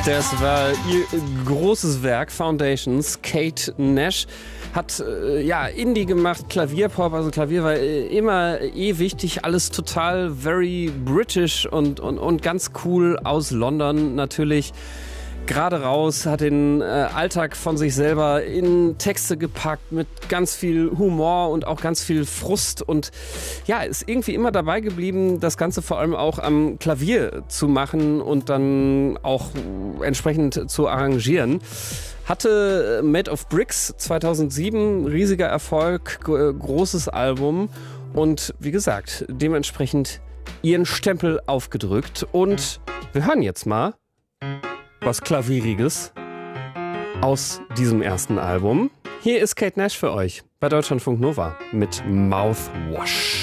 Das war ihr großes Werk, Foundations. Kate Nash hat Indie gemacht, Klavierpop, also Klavier war immer wichtig, alles total very British und ganz cool aus London natürlich. Gerade raus, hat den Alltag von sich selber in Texte gepackt mit ganz viel Humor und auch ganz viel Frust und ja, ist irgendwie immer dabei geblieben, das Ganze vor allem auch am Klavier zu machen und dann auch entsprechend zu arrangieren. Hatte Made of Bricks 2007, riesiger Erfolg, großes Album und wie gesagt, dementsprechend ihren Stempel aufgedrückt und wir hören jetzt mal was Klavieriges aus diesem ersten Album. Hier ist Kate Nash für euch bei Deutschlandfunk Nova mit Mouthwash.